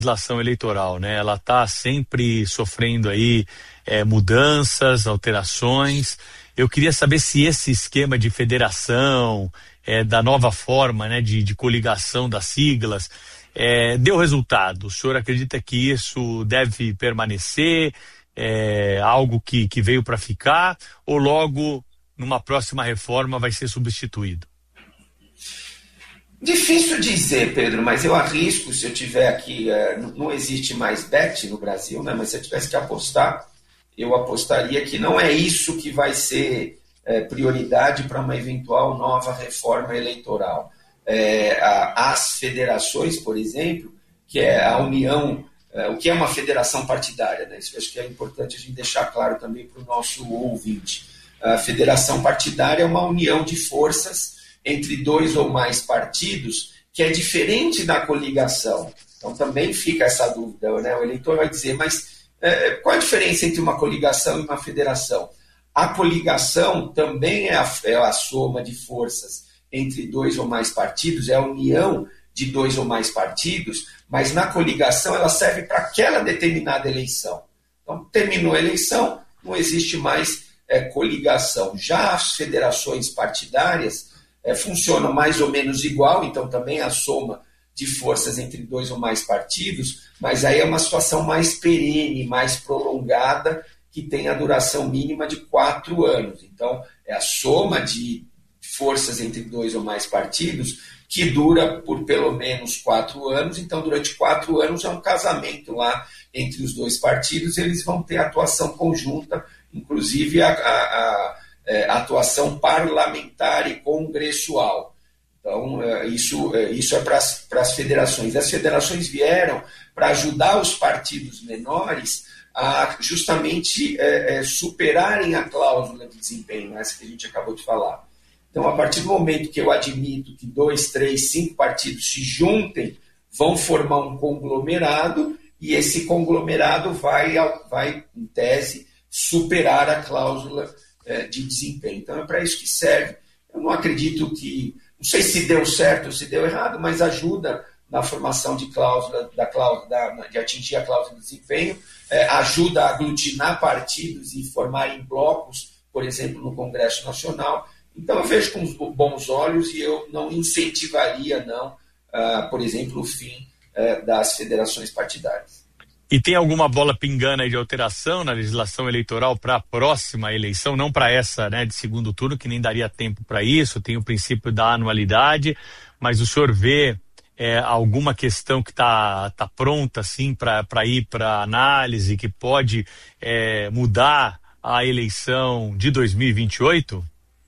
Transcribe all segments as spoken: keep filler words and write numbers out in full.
legislação eleitoral, né? Ela está sempre sofrendo aí é, mudanças, alterações. Eu queria saber se esse esquema de federação, é, da nova forma, né, de, de coligação das siglas, é, deu resultado. O senhor acredita que isso deve permanecer, é, algo que, que veio para ficar, ou logo numa próxima reforma vai ser substituído? Difícil dizer, Pedro, mas eu arrisco, se eu tiver aqui, é, não existe mais bet no Brasil, né, mas se eu tivesse que apostar, eu apostaria que não é isso que vai ser é, prioridade para uma eventual nova reforma eleitoral. É, a, as federações, por exemplo, que é a união, é, o que é uma federação partidária, né? Isso eu acho que é importante a gente deixar claro também para o nosso ouvinte. A federação partidária é uma união de forças entre dois ou mais partidos, que é diferente da coligação. Então também fica essa dúvida, né? O eleitor vai dizer, mas é, qual a diferença entre uma coligação e uma federação? A coligação também é a, é a soma de forças entre dois ou mais partidos, é a união de dois ou mais partidos, mas na coligação ela serve para aquela determinada eleição. Então terminou a eleição, não existe mais é, coligação. Já as federações partidárias É, funciona mais ou menos igual, então também a soma de forças entre dois ou mais partidos, mas aí é uma situação mais perene, mais prolongada, que tem a duração mínima de quatro anos. Então, é a soma de forças entre dois ou mais partidos que dura por pelo menos quatro anos. Então, durante quatro anos é um casamento lá entre os dois partidos, eles vão ter atuação conjunta, inclusive a, a, a É, atuação parlamentar e congressual. Então, é, isso, é, isso é para as federações. As federações vieram para ajudar os partidos menores a justamente é, é, superarem a cláusula de desempenho, essa que a gente acabou de falar. Então, a partir do momento que eu admito que dois, três, cinco partidos se juntem, vão formar um conglomerado, e esse conglomerado vai, vai em tese, superar a cláusula de desempenho. Então é para isso que serve. Eu não acredito que, não sei se deu certo ou se deu errado, mas ajuda na formação de cláusula, da cláusula da, de atingir a cláusula de desempenho, é, ajuda a aglutinar partidos e formarem blocos, por exemplo, no Congresso Nacional. Então eu vejo com bons olhos e eu não incentivaria, não, uh, por exemplo, o fim uh, das federações partidárias. E tem alguma bola pingando aí de alteração na legislação eleitoral para a próxima eleição, não para essa, né, de segundo turno, que nem daria tempo para isso, tem o princípio da anualidade, mas o senhor vê é, alguma questão que está tá pronta assim, para ir para análise, que pode é, mudar a eleição de dois mil e vinte e oito?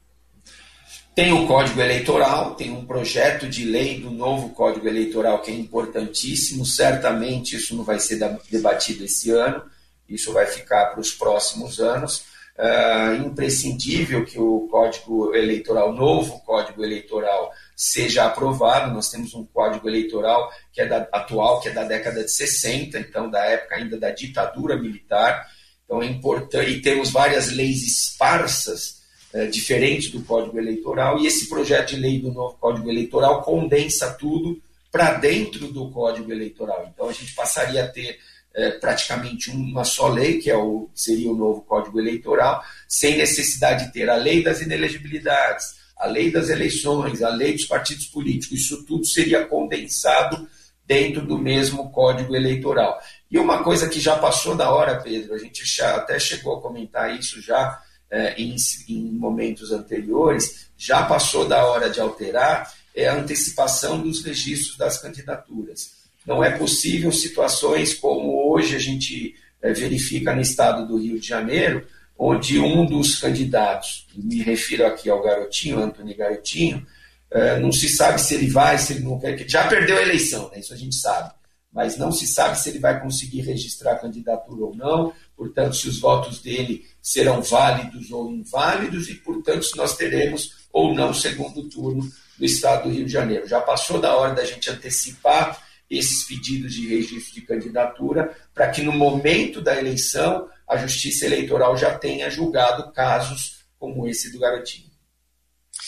Tem o Código Eleitoral, tem um projeto de lei do novo Código Eleitoral que é importantíssimo, certamente isso não vai ser debatido esse ano, isso vai ficar para os próximos anos. É imprescindível que o Código Eleitoral, novo Código Eleitoral, seja aprovado. Nós temos um Código Eleitoral que é da, atual, que é da década de sessenta, então da época ainda da ditadura militar, então é importante, e temos várias leis esparsas, É, diferente do Código Eleitoral, e esse projeto de lei do novo Código Eleitoral condensa tudo para dentro do Código Eleitoral. Então a gente passaria a ter é, praticamente uma só lei, que é o, seria o novo Código Eleitoral, sem necessidade de ter a lei das inelegibilidades, a lei das eleições, a lei dos partidos políticos. Isso tudo seria condensado dentro do mesmo Código Eleitoral. E uma coisa que já passou da hora, Pedro, a gente já até chegou a comentar isso já, Em, em momentos anteriores, já passou da hora de alterar, é a antecipação dos registros das candidaturas. Não é possível situações como hoje a gente é, verifica no estado do Rio de Janeiro, onde um dos candidatos, me refiro aqui ao Garotinho, Antônio Garotinho, é, não se sabe se ele vai, se ele não quer, já perdeu a eleição, né? Isso a gente sabe, mas não se sabe se ele vai conseguir registrar a candidatura ou não, portanto, se os votos dele serão válidos ou inválidos e, portanto, se nós teremos ou não segundo turno do estado do Rio de Janeiro. Já passou da hora da gente antecipar esses pedidos de registro de candidatura para que, no momento da eleição, a Justiça Eleitoral já tenha julgado casos como esse do Garotinho.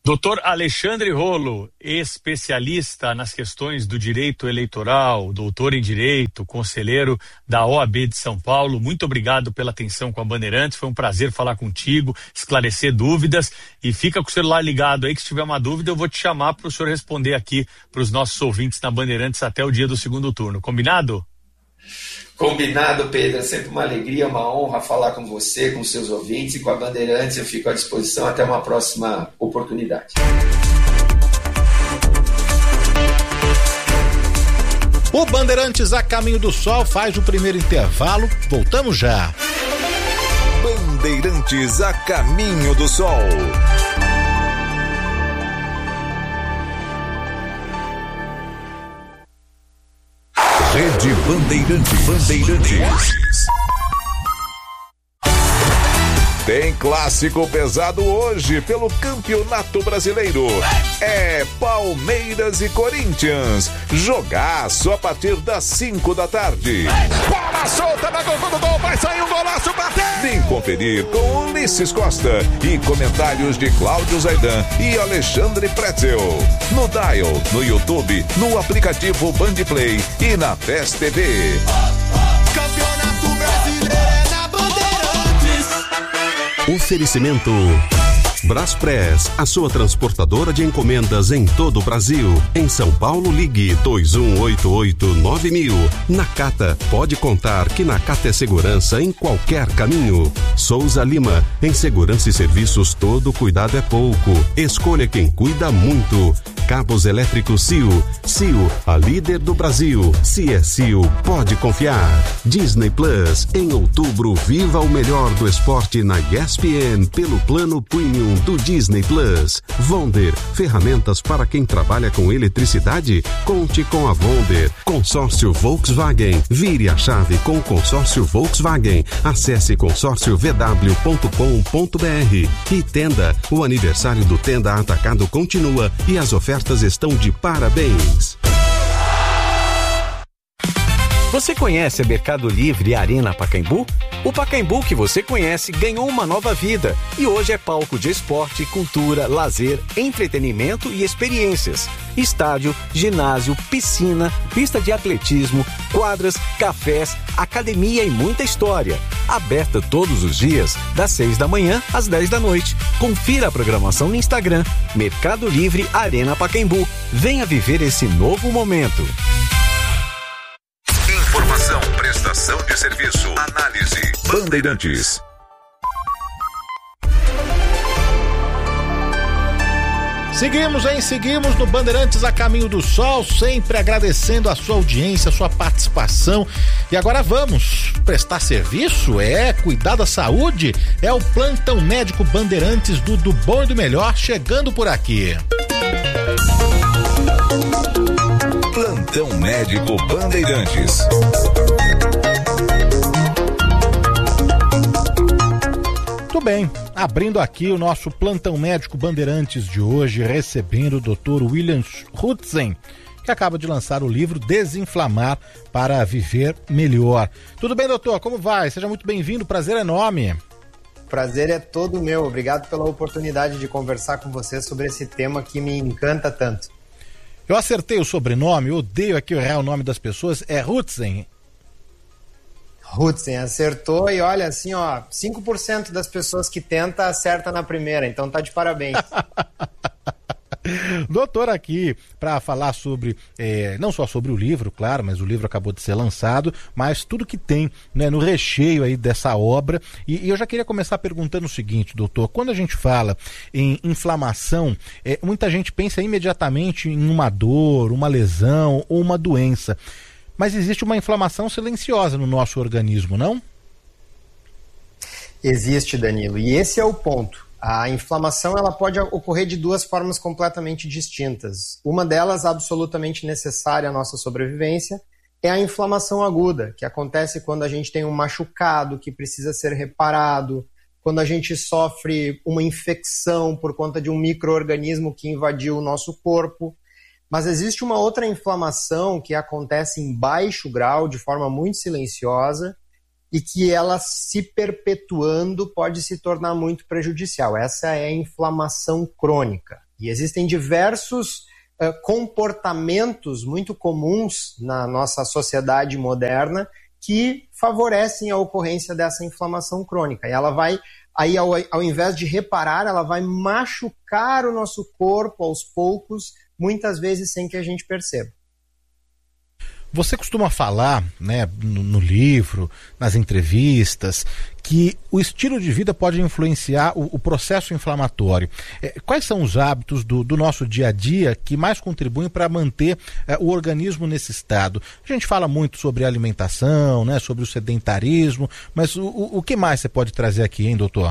Doutor Alexandre Rolo, especialista nas questões do direito eleitoral, doutor em direito, conselheiro da O A B de São Paulo, muito obrigado pela atenção com a Bandeirantes, foi um prazer falar contigo, esclarecer dúvidas, e fica com o celular ligado aí que se tiver uma dúvida eu vou te chamar para o senhor responder aqui para os nossos ouvintes na Bandeirantes até o dia do segundo turno, combinado? Combinado, Pedro, é sempre uma alegria, uma honra falar com você, com seus ouvintes e com a Bandeirantes. Eu fico à disposição até uma próxima oportunidade. O Bandeirantes a Caminho do Sol faz o primeiro intervalo, voltamos já. Bandeirantes a Caminho do Sol. Rede Bandeirantes. Bandeirantes. Tem clássico pesado hoje pelo Campeonato Brasileiro. É Palmeiras e Corinthians. Jogaço a partir das cinco da tarde. Bola solta na gol do gol, vai sair um golaço, bateu! Vem conferir com Ulisses Costa e comentários de Cláudio Zaidan e Alexandre Pretzel. No Dial, no YouTube, no aplicativo Bandplay e na F E S T V. Campeonato Brasileiro é na Bandeirantes. Oferecimento Braspress, a sua transportadora de encomendas em todo o Brasil. Em São Paulo, ligue dois um oito oito nove mil. Nakata, pode contar que Nakata é segurança em qualquer caminho. Souza Lima, em segurança e serviços todo cuidado é pouco. Escolha quem cuida muito. Cabos elétricos C I O. C I O, a líder do Brasil. Se é C I O, pode confiar. Disney Plus, em outubro, viva o melhor do esporte na E S P N pelo plano Premium do Disney Plus. Vonder, ferramentas para quem trabalha com eletricidade? Conte com a Vonder. Consórcio Volkswagen, vire a chave com o consórcio Volkswagen. Acesse consórcio v w ponto com ponto b r. E Tenda, o aniversário do Tenda Atacado continua e as ofertas estão de parabéns. Você conhece a Mercado Livre e a Arena Pacaembu? O Pacaembu que você conhece ganhou uma nova vida e hoje é palco de esporte, cultura, lazer, entretenimento e experiências. Estádio, ginásio, piscina, pista de atletismo, quadras, cafés, academia e muita história. Aberta todos os dias, das seis da manhã às dez da noite. Confira a programação no Instagram, Mercado Livre Arena Pacaembu. Venha viver esse novo momento. Informação, prestação de serviço, análise. Bandeirantes. Seguimos, hein? Seguimos no Bandeirantes a Caminho do Sol, sempre agradecendo a sua audiência, a sua participação. E agora vamos prestar serviço? É, cuidar da saúde? É o Plantão Médico Bandeirantes do, do Bom e do Melhor chegando por aqui. Plantão Médico Bandeirantes. Muito bem, abrindo aqui o nosso Plantão Médico Bandeirantes de hoje, recebendo o doutor William Hutzen, que acaba de lançar o livro Desinflamar para Viver Melhor. Tudo bem, doutor? Como vai? Seja muito bem-vindo, prazer é enorme. Prazer é todo meu, obrigado pela oportunidade de conversar com você sobre esse tema que me encanta tanto. Eu acertei o sobrenome, eu odeio aqui o real nome das pessoas, é Hutzen. Hutzen, acertou e olha assim, ó, cinco por cento das pessoas que tenta acerta na primeira, então tá de parabéns. Doutor aqui para falar sobre, é, não só sobre o livro, claro, mas o livro acabou de ser lançado, mas tudo que tem, né, no recheio aí dessa obra. E, e eu já queria começar perguntando o seguinte, doutor, quando a gente fala em inflamação, é, muita gente pensa imediatamente em uma dor, uma lesão ou uma doença. Mas existe uma inflamação silenciosa no nosso organismo, não? Existe, Danilo, e esse é o ponto. A inflamação ela pode ocorrer de duas formas completamente distintas. Uma delas, absolutamente necessária à nossa sobrevivência, é a inflamação aguda, que acontece quando a gente tem um machucado que precisa ser reparado, quando a gente sofre uma infecção por conta de um micro-organismo que invadiu o nosso corpo. Mas existe uma outra inflamação que acontece em baixo grau, de forma muito silenciosa, e que ela, se perpetuando, pode se tornar muito prejudicial. Essa é a inflamação crônica. E existem diversos uh, comportamentos muito comuns na nossa sociedade moderna que favorecem a ocorrência dessa inflamação crônica. E ela vai, aí ao, ao invés de reparar, ela vai machucar o nosso corpo aos poucos, muitas vezes sem que a gente perceba. Você costuma falar, né, no, no livro, nas entrevistas, que o estilo de vida pode influenciar o, o processo inflamatório. É, quais são os hábitos do, do nosso dia a dia que mais contribuem para manter é, o organismo nesse estado? A gente fala muito sobre alimentação, né, sobre o sedentarismo, mas o, o, o que mais você pode trazer aqui, hein, doutor?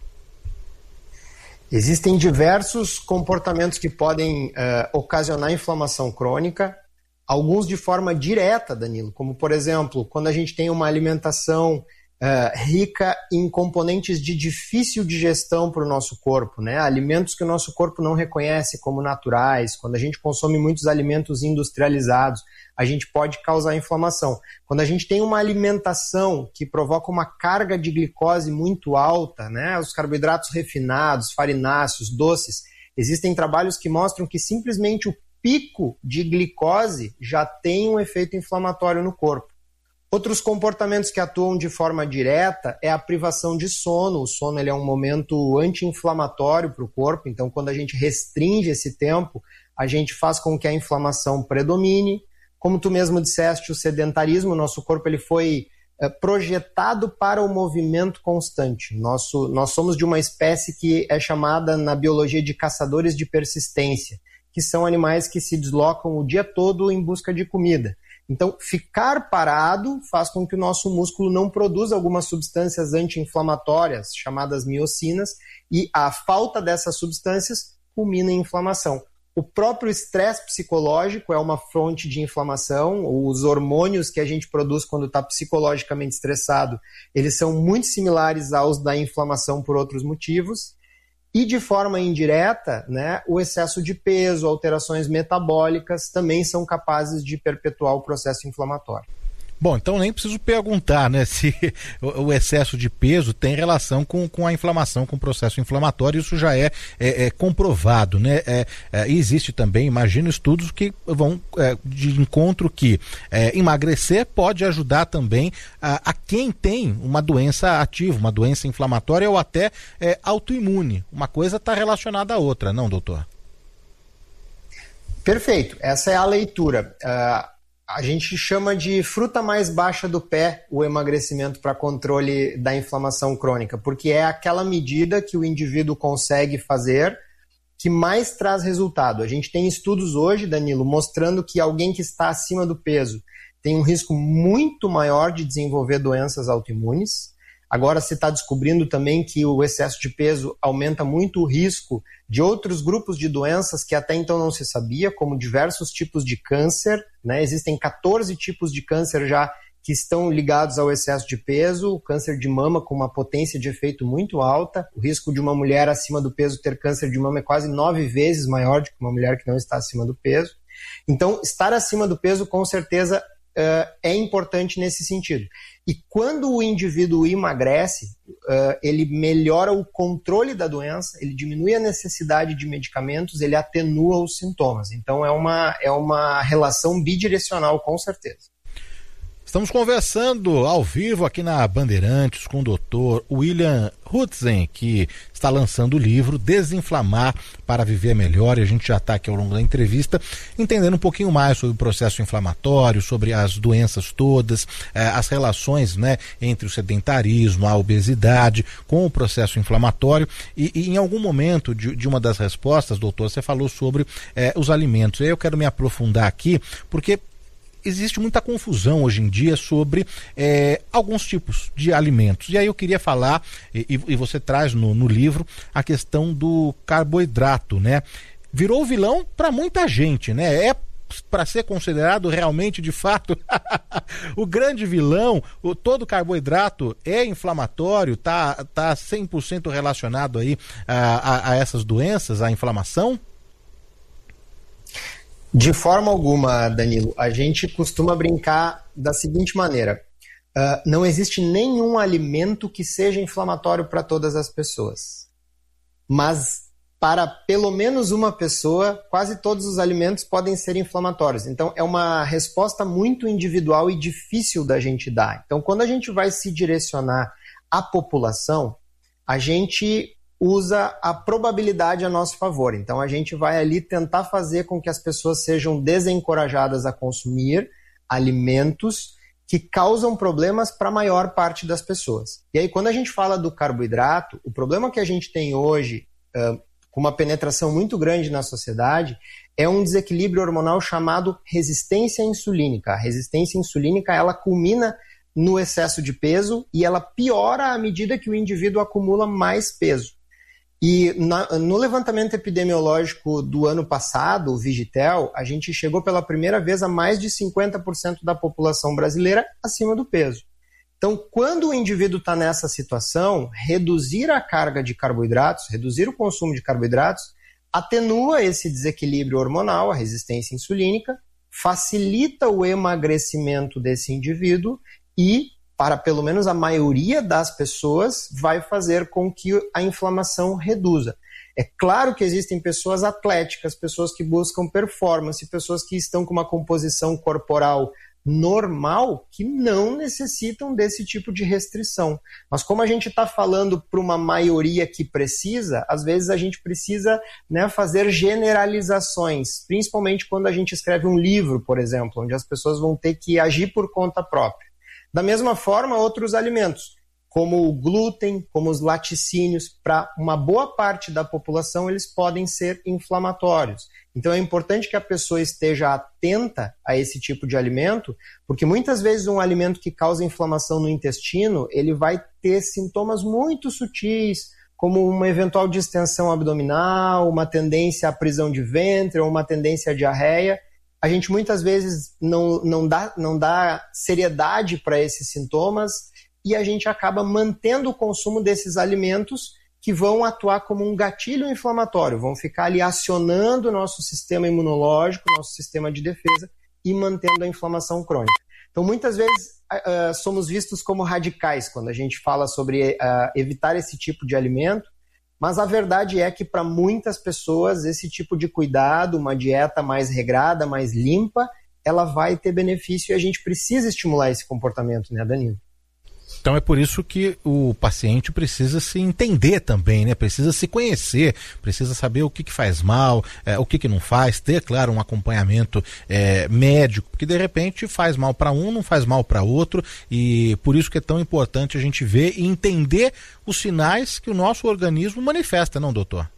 Existem diversos comportamentos que podem uh, ocasionar inflamação crônica, alguns de forma direta, Danilo, como, por exemplo, quando a gente tem uma alimentação uh, rica em componentes de difícil digestão para o nosso corpo, né? Alimentos que o nosso corpo não reconhece como naturais. Quando a gente consome muitos alimentos industrializados, a gente pode causar inflamação. Quando a gente tem uma alimentação que provoca uma carga de glicose muito alta, né? Os carboidratos refinados, farináceos, doces, existem trabalhos que mostram que simplesmente o pico de glicose já tem um efeito inflamatório no corpo. Outros comportamentos que atuam de forma direta é a privação de sono. O sono ele é um momento anti-inflamatório para o corpo, então quando a gente restringe esse tempo, a gente faz com que a inflamação predomine. Como tu mesmo disseste, o sedentarismo, nosso corpo ele foi é, projetado para o movimento constante. Nosso, nós somos de uma espécie que é chamada na biologia de caçadores de persistência, que são animais que se deslocam o dia todo em busca de comida. Então, ficar parado faz com que o nosso músculo não produza algumas substâncias anti-inflamatórias, chamadas miocinas, e a falta dessas substâncias culmina em inflamação. O próprio estresse psicológico é uma fonte de inflamação. Os hormônios que a gente produz quando está psicologicamente estressado, eles são muito similares aos da inflamação por outros motivos. E de forma indireta, né, o excesso de peso, alterações metabólicas também são capazes de perpetuar o processo inflamatório. Bom, então nem preciso perguntar, né, se o excesso de peso tem relação com, com a inflamação, com o processo inflamatório. Isso já é, é, é comprovado, né? É, é, existe também, imagino, estudos que vão é, de encontro que é, emagrecer pode ajudar também a, a quem tem uma doença ativa, uma doença inflamatória ou até é, autoimune. Uma coisa está relacionada à outra, não, doutor? Perfeito, essa é a leitura. Uh... A gente chama de fruta mais baixa do pé o emagrecimento para controle da inflamação crônica, porque é aquela medida que o indivíduo consegue fazer que mais traz resultado. A gente tem estudos hoje, Danilo, mostrando que alguém que está acima do peso tem um risco muito maior de desenvolver doenças autoimunes. Agora se está descobrindo também que o excesso de peso aumenta muito o risco de outros grupos de doenças que até então não se sabia, como diversos tipos de câncer, né? Existem quatorze tipos de câncer já que estão ligados ao excesso de peso. O câncer de mama com uma potência de efeito muito alta. O risco de uma mulher acima do peso ter câncer de mama é quase nove vezes maior do que uma mulher que não está acima do peso. Então, estar acima do peso, com certeza, Uh, é importante nesse sentido. E quando o indivíduo emagrece, uh, ele melhora o controle da doença, ele diminui a necessidade de medicamentos, ele atenua os sintomas. Então é uma, é uma relação bidirecional, com certeza. Estamos conversando ao vivo aqui na Bandeirantes com o doutor William Hutzen, que está lançando o livro Desinflamar para Viver Melhor, e a gente já está aqui ao longo da entrevista entendendo um pouquinho mais sobre o processo inflamatório, sobre as doenças todas, eh, as relações, né, entre o sedentarismo, a obesidade com o processo inflamatório, e, e em algum momento de, de uma das respostas, doutor, você falou sobre eh, os alimentos. Eu quero me aprofundar aqui, porque existe muita confusão hoje em dia sobre é, alguns tipos de alimentos. E aí eu queria falar, e, e você traz no, no livro, a questão do carboidrato, né? Virou vilão para muita gente, né? É para ser considerado realmente, de fato, o grande vilão. O, todo carboidrato é inflamatório, tá, tá cem por cento relacionado aí a, a, a essas doenças, a inflamação? De forma alguma, Danilo. A gente costuma brincar da seguinte maneira: uh, não existe nenhum alimento que seja inflamatório para todas as pessoas. Mas para pelo menos uma pessoa, quase todos os alimentos podem ser inflamatórios. Então, é uma resposta muito individual e difícil da gente dar. Então, quando a gente vai se direcionar à população, a gente usa a probabilidade a nosso favor. Então, a gente vai ali tentar fazer com que as pessoas sejam desencorajadas a consumir alimentos que causam problemas para a maior parte das pessoas. E aí, quando a gente fala do carboidrato, o problema que a gente tem hoje, uh, com uma penetração muito grande na sociedade, é um desequilíbrio hormonal chamado resistência insulínica. A resistência insulínica, ela culmina no excesso de peso e ela piora à medida que o indivíduo acumula mais peso. E na, no levantamento epidemiológico do ano passado, o Vigitel, a gente chegou pela primeira vez a mais de cinquenta por cento da população brasileira acima do peso. Então, quando o indivíduo está nessa situação, reduzir a carga de carboidratos, reduzir o consumo de carboidratos, atenua esse desequilíbrio hormonal, a resistência insulínica, facilita o emagrecimento desse indivíduo e, para pelo menos a maioria das pessoas, vai fazer com que a inflamação reduza. É claro que existem pessoas atléticas, pessoas que buscam performance, pessoas que estão com uma composição corporal normal, que não necessitam desse tipo de restrição. Mas como a gente está falando para uma maioria que precisa, às vezes a gente precisa, né, fazer generalizações, principalmente quando a gente escreve um livro, por exemplo, onde as pessoas vão ter que agir por conta própria. Da mesma forma, outros alimentos, como o glúten, como os laticínios, para uma boa parte da população, eles podem ser inflamatórios. Então é importante que a pessoa esteja atenta a esse tipo de alimento, porque muitas vezes um alimento que causa inflamação no intestino, ele vai ter sintomas muito sutis, como uma eventual distensão abdominal, uma tendência à prisão de ventre ou uma tendência à diarreia. A gente muitas vezes não, não, dá, não dá seriedade para esses sintomas e a gente acaba mantendo o consumo desses alimentos que vão atuar como um gatilho inflamatório, vão ficar ali acionando o nosso sistema imunológico, nosso sistema de defesa e mantendo a inflamação crônica. Então, muitas vezes, uh, somos vistos como radicais quando a gente fala sobre uh, evitar esse tipo de alimento, mas a verdade é que para muitas pessoas esse tipo de cuidado, uma dieta mais regrada, mais limpa, ela vai ter benefício e a gente precisa estimular esse comportamento, né, Danilo? Então é por isso que o paciente precisa se entender também, né? Precisa se conhecer, precisa saber o que, que faz mal, é, o que, que não faz, ter, claro, um acompanhamento é, médico, porque de repente faz mal para um, não faz mal para outro, e por isso que é tão importante a gente ver e entender os sinais que o nosso organismo manifesta, não, doutor?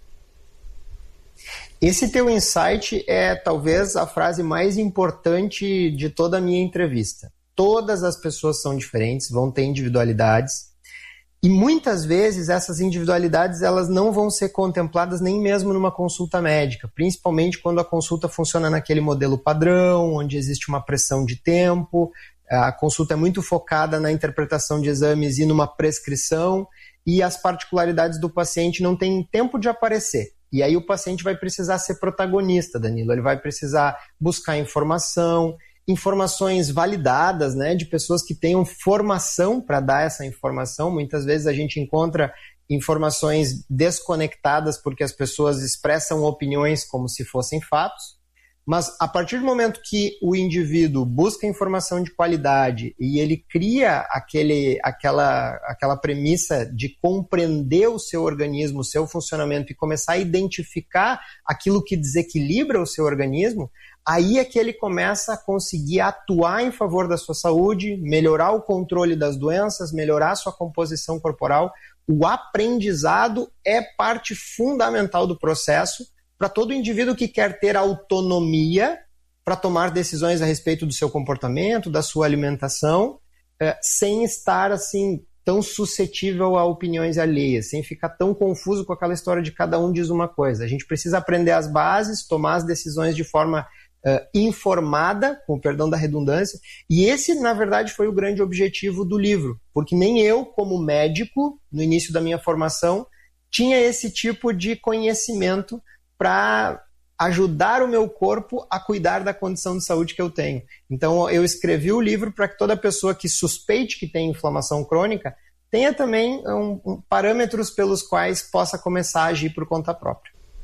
Esse teu insight é talvez a frase mais importante de toda a minha entrevista. Todas as pessoas são diferentes, vão ter individualidades e muitas vezes essas individualidades elas não vão ser contempladas nem mesmo numa consulta médica, principalmente quando a consulta funciona naquele modelo padrão, onde existe uma pressão de tempo, a consulta é muito focada na interpretação de exames e numa prescrição e as particularidades do paciente não têm tempo de aparecer. E aí o paciente vai precisar ser protagonista, Danilo, ele vai precisar buscar informação, informações validadas, né, de pessoas que tenham formação para dar essa informação. Muitas vezes a gente encontra informações desconectadas porque as pessoas expressam opiniões como se fossem fatos, mas a partir do momento que o indivíduo busca informação de qualidade e ele cria aquele, aquela, aquela premissa de compreender o seu organismo, o seu funcionamento e começar a identificar aquilo que desequilibra o seu organismo, aí é que ele começa a conseguir atuar em favor da sua saúde, melhorar o controle das doenças, melhorar a sua composição corporal. O aprendizado é parte fundamental do processo para todo indivíduo que quer ter autonomia para tomar decisões a respeito do seu comportamento, da sua alimentação, é, sem estar assim tão suscetível a opiniões alheias, sem ficar tão confuso com aquela história de cada um diz uma coisa. A gente precisa aprender as bases, tomar as decisões de forma Uh, informada, com o perdão da redundância, e esse, na verdade, foi o grande objetivo do livro, porque nem eu, como médico, no início da minha formação, tinha esse tipo de conhecimento para ajudar o meu corpo a cuidar da condição de saúde que eu tenho. Então, eu escrevi o livro para que toda pessoa que suspeite que tem inflamação crônica tenha também um, um, parâmetros pelos quais possa começar a agir por conta própria.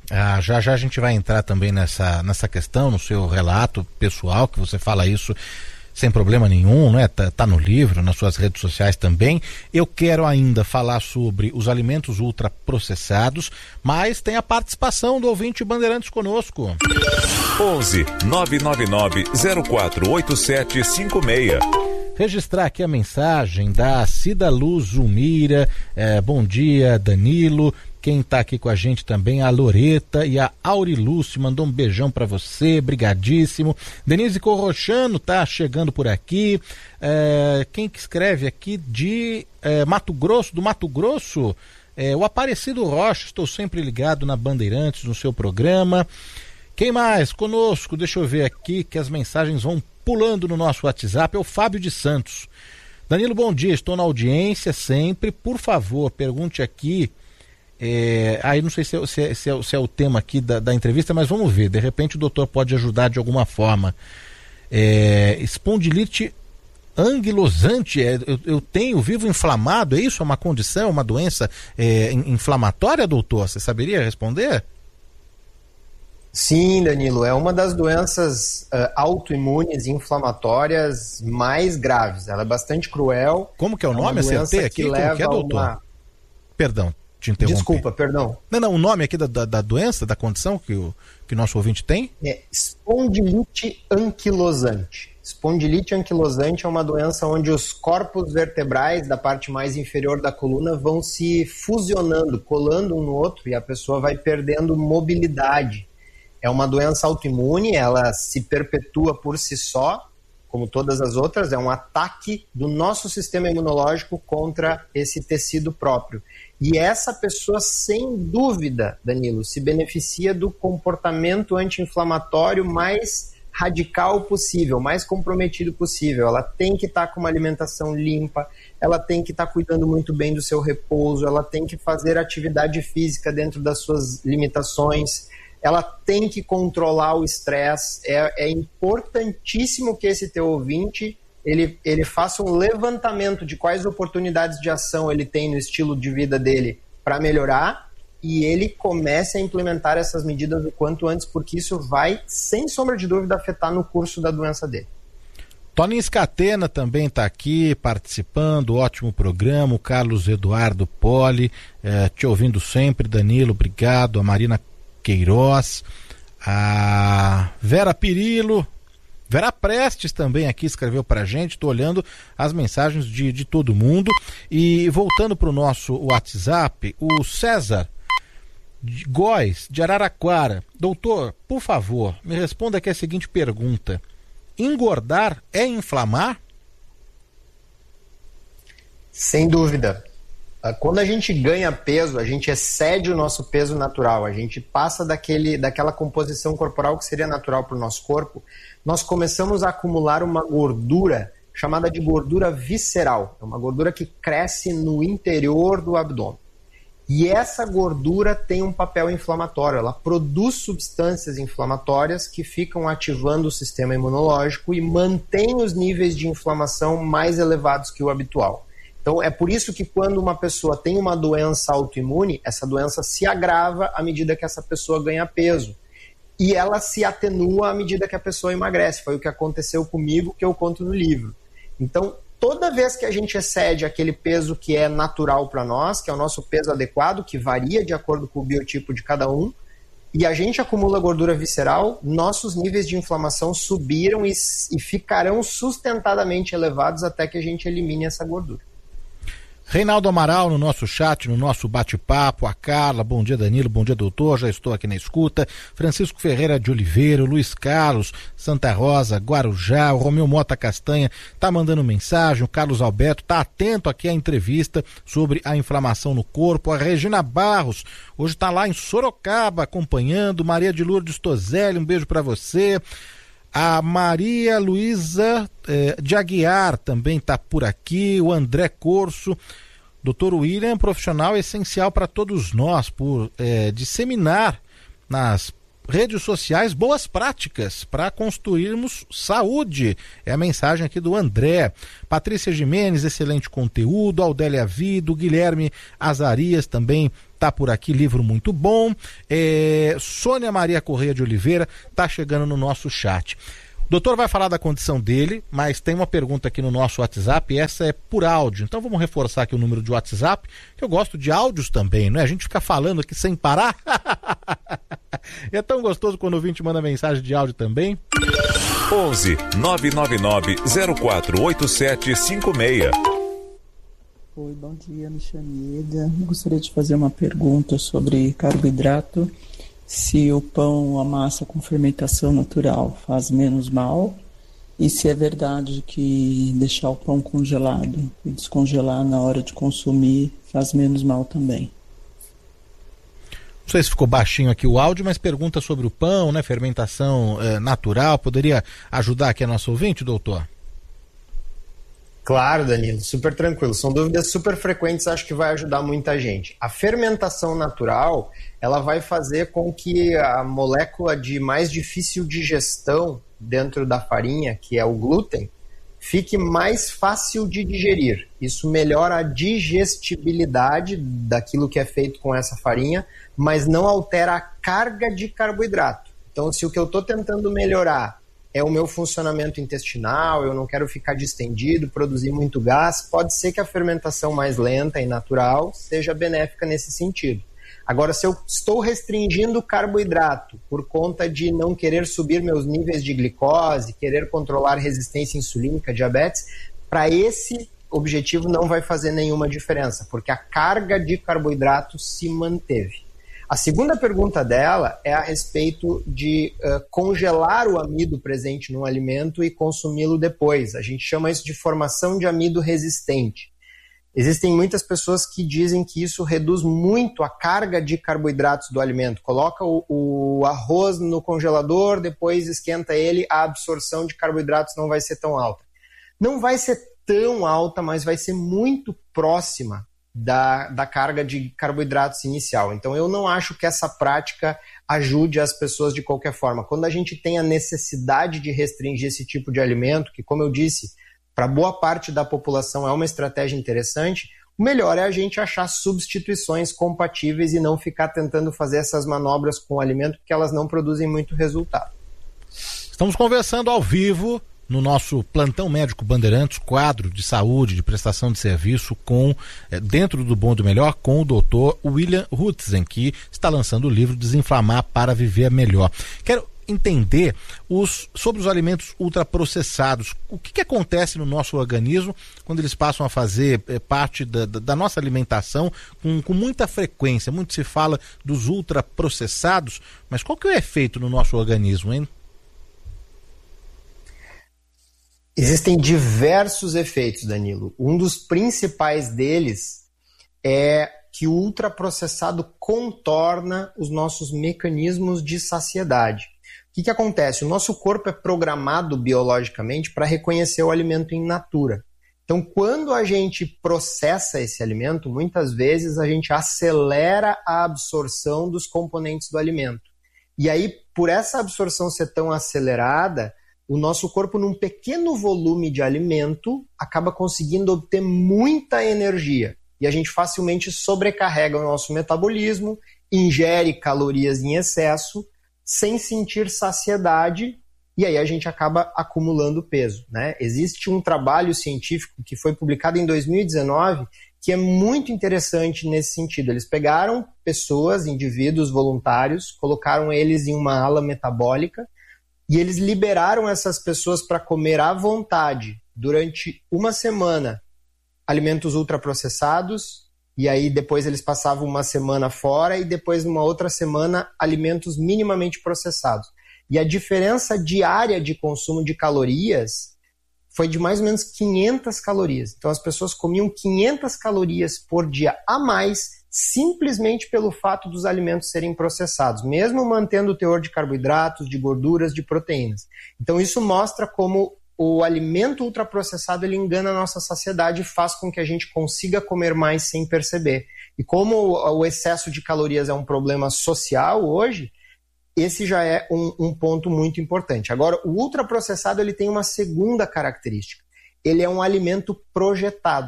Ah, já já a gente vai entrar também nessa, nessa questão, no seu relato pessoal, que você fala isso sem problema nenhum, né? Tá, tá no livro, nas suas redes sociais também. Eu quero ainda falar sobre os alimentos ultraprocessados, mas tem a participação do ouvinte Bandeirantes conosco. onze nove nove nove zero quatro oito sete cinco seis. Registrar aqui a mensagem da Cida Luz Zumira. É, bom dia, Danilo. Quem está aqui com a gente também, a Loreta e a Aurilúcio, mandou um beijão para você, brigadíssimo. Denise Corrochano tá chegando por aqui. É, quem que escreve aqui de é, Mato Grosso, do Mato Grosso? É, o Aparecido Rocha, estou sempre ligado na Bandeirantes, no seu programa. Quem mais conosco? Deixa eu ver aqui que as mensagens vão pulando no nosso WhatsApp. É o Fábio de Santos. Danilo, bom dia, estou na audiência sempre. Por favor, pergunte aqui. É, aí não sei se é, se, é, se, é, se é o tema aqui da, da entrevista, mas vamos ver, de repente o doutor pode ajudar de alguma forma. É, espondilite anquilosante, é, eu, eu tenho vivo inflamado, é isso? É uma condição, uma doença é, inflamatória, doutor? Você saberia responder? Sim, Danilo, é uma das doenças uh, autoimunes inflamatórias mais graves. Ela é bastante cruel. Como que é o nome? Acertei aqui? Como que é, doutor? Uma... Perdão. Te interrompi. Desculpa, perdão. Não, não, o nome aqui da, da, da doença, da condição que o, que o nosso ouvinte tem? É espondilite anquilosante. Espondilite anquilosante é uma doença onde os corpos vertebrais da parte mais inferior da coluna vão se fusionando, colando um no outro, e a pessoa vai perdendo mobilidade. É uma doença autoimune, ela se perpetua por si só, como todas as outras, é um ataque do nosso sistema imunológico contra esse tecido próprio. E essa pessoa, sem dúvida, Danilo, se beneficia do comportamento anti-inflamatório mais radical possível, mais comprometido possível. Ela tem que estar com uma alimentação limpa, ela tem que estar cuidando muito bem do seu repouso, ela tem que fazer atividade física dentro das suas limitações, ela tem que controlar o estresse. É, é importantíssimo que esse teu ouvinte Ele, ele faça um levantamento de quais oportunidades de ação ele tem no estilo de vida dele para melhorar, e ele comece a implementar essas medidas o quanto antes, porque isso vai, sem sombra de dúvida, afetar no curso da doença dele. Tony Scatena também está aqui participando, ótimo programa. O Carlos Eduardo Poli, eh, te ouvindo sempre, Danilo, obrigado. A Marina Queiroz, a Vera Pirillo, Vera Prestes também aqui escreveu pra gente. Estou olhando as mensagens de, de todo mundo. E voltando pro nosso WhatsApp, o César de Góes, de Araraquara. Doutor, por favor, me responda aqui a seguinte pergunta: engordar é inflamar? Sem dúvida. Quando a gente ganha peso, a gente excede o nosso peso natural, a gente passa daquele, daquela composição corporal que seria natural para o nosso corpo, nós começamos a acumular uma gordura chamada de gordura visceral. É uma gordura que cresce no interior do abdômen. E essa gordura tem um papel inflamatório, ela produz substâncias inflamatórias que ficam ativando o sistema imunológico e mantém os níveis de inflamação mais elevados que o habitual. Então é por isso que quando uma pessoa tem uma doença autoimune, essa doença se agrava à medida que essa pessoa ganha peso. E ela se atenua à medida que a pessoa emagrece. Foi o que aconteceu comigo, que eu conto no livro. Então, toda vez que a gente excede aquele peso que é natural para nós, que é o nosso peso adequado, que varia de acordo com o biotipo de cada um, e a gente acumula gordura visceral, nossos níveis de inflamação subiram e, e ficarão sustentadamente elevados até que a gente elimine essa gordura. Reinaldo Amaral no nosso chat, no nosso bate-papo, a Carla, bom dia Danilo, bom dia doutor, já estou aqui na escuta, Francisco Ferreira de Oliveira, Luiz Carlos, Santa Rosa, Guarujá, o Romeu Mota Castanha tá mandando mensagem, o Carlos Alberto tá atento aqui à entrevista sobre a inflamação no corpo, a Regina Barros, hoje tá lá em Sorocaba acompanhando, Maria de Lourdes Tozelli, um beijo para você. A Maria Luísa eh, de Aguiar também está por aqui, o André Corso. doutor William é um profissional essencial para todos nós por eh, disseminar nas redes sociais boas práticas para construirmos saúde. É a mensagem aqui do André. Patrícia Jimenez, excelente conteúdo. Aldélia Vido, Guilherme Azarias também tá por aqui, livro muito bom. É, Sônia Maria Correia de Oliveira tá chegando no nosso chat. O doutor vai falar da condição dele, mas tem uma pergunta aqui no nosso WhatsApp, e essa é por áudio. Então vamos reforçar aqui o número de WhatsApp, que eu gosto de áudios também, não é? A gente fica falando aqui sem parar. É tão gostoso quando o ouvinte manda mensagem de áudio também. onze nove nove nove zero quatro oito sete cinco seis. Oi, bom dia, me chamo Eda. Eu gostaria de fazer uma pergunta sobre carboidrato. Se o pão, a massa com fermentação natural faz menos mal, e se é verdade que deixar o pão congelado e descongelar na hora de consumir faz menos mal também. Não sei se ficou baixinho aqui o áudio, mas pergunta sobre o pão, né? Fermentação eh, natural. Poderia ajudar aqui a nossa ouvinte, doutor? Claro, Danilo, super tranquilo. São dúvidas super frequentes, acho que vai ajudar muita gente. A fermentação natural, ela vai fazer com que a molécula de mais difícil digestão dentro da farinha, que é o glúten, fique mais fácil de digerir. Isso melhora a digestibilidade daquilo que é feito com essa farinha, mas não altera a carga de carboidrato. Então, se o que eu estou tentando melhorar é o meu funcionamento intestinal, eu não quero ficar distendido, produzir muito gás, pode ser que a fermentação mais lenta e natural seja benéfica nesse sentido. Agora, se eu estou restringindo o carboidrato por conta de não querer subir meus níveis de glicose, querer controlar resistência insulínica, diabetes, para esse objetivo não vai fazer nenhuma diferença, porque a carga de carboidrato se manteve. A segunda pergunta dela é a respeito de uh, congelar o amido presente no alimento e consumi-lo depois. A gente chama isso de formação de amido resistente. Existem muitas pessoas que dizem que isso reduz muito a carga de carboidratos do alimento. Coloca o, o arroz no congelador, depois esquenta ele, a absorção de carboidratos não vai ser tão alta. Não vai ser tão alta, mas vai ser muito próxima Da, da carga de carboidratos inicial. Então eu não acho que essa prática ajude as pessoas de qualquer forma. Quando a gente tem a necessidade de restringir esse tipo de alimento, que como eu disse, para boa parte da população é uma estratégia interessante, o melhor é a gente achar substituições compatíveis e não ficar tentando fazer essas manobras com o alimento, porque elas não produzem muito resultado. Estamos conversando ao vivo no nosso Plantão Médico Bandeirantes, quadro de saúde, de prestação de serviço, com eh, dentro do Bom e do Melhor, com o doutor William Hutzen, que está lançando o livro Desinflamar para Viver Melhor. Quero entender os, sobre os alimentos ultraprocessados. O que, que acontece no nosso organismo quando eles passam a fazer eh, parte da, da, da nossa alimentação com, com muita frequência? Muito se fala dos ultraprocessados, mas qual que é o efeito no nosso organismo, hein? Existem diversos efeitos, Danilo. Um dos principais deles é que o ultraprocessado contorna os nossos mecanismos de saciedade. O que, que acontece? O nosso corpo é programado biologicamente para reconhecer o alimento in natura. Então, quando a gente processa esse alimento, muitas vezes a gente acelera a absorção dos componentes do alimento. E aí, por essa absorção ser tão acelerada, o nosso corpo, num pequeno volume de alimento, acaba conseguindo obter muita energia. E a gente facilmente sobrecarrega o nosso metabolismo, ingere calorias em excesso, sem sentir saciedade, e aí a gente acaba acumulando peso, né? Existe um trabalho científico que foi publicado em dois mil e dezenove, que é muito interessante nesse sentido. Eles pegaram pessoas, indivíduos voluntários, colocaram eles em uma ala metabólica, e eles liberaram essas pessoas para comer à vontade durante uma semana alimentos ultraprocessados, e aí depois eles passavam uma semana fora e depois numa outra semana alimentos minimamente processados. E a diferença diária de consumo de calorias foi de mais ou menos quinhentas calorias. Então as pessoas comiam quinhentas calorias por dia a mais, simplesmente pelo fato dos alimentos serem processados, mesmo mantendo o teor de carboidratos, de gorduras, de proteínas. Então isso mostra como o alimento ultraprocessado ele engana a nossa saciedade e faz com que a gente consiga comer mais sem perceber. E como o excesso de calorias é um problema social hoje, esse já é um, um ponto muito importante. Agora, o ultraprocessado ele tem uma segunda característica. Ele é um alimento projetado.